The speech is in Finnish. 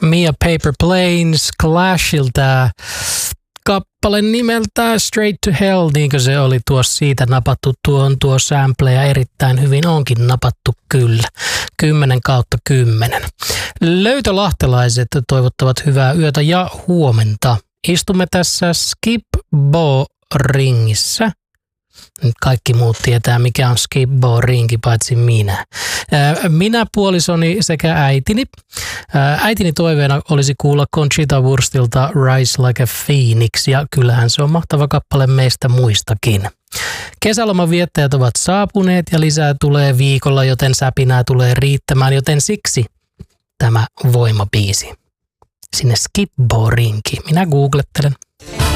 Mia Paper Planes Clashilta kappale nimeltä Straight to Hell, niin kuin se oli tuossa siitä napattu tuo sample ja erittäin hyvin onkin napattu kyllä. 10/10. Löytölahtelaiset toivottavat hyvää yötä ja huomenta. Istumme tässä Skip-Bo-ringissä. Nyt kaikki muut tietää, mikä on Skip-Bo-ringi, paitsi minä. Minä, puolisoni sekä äitini. Äitini toiveena olisi kuulla Conchita Wurstilta Rise Like a Phoenix, ja kyllähän se on mahtava kappale meistä muistakin. Kesäloman viettäjät ovat saapuneet ja lisää tulee viikolla, joten säpinää tulee riittämään, joten siksi tämä voimabiisi. Sinne Skip-Bo-rinkiin. Minä googlettelen.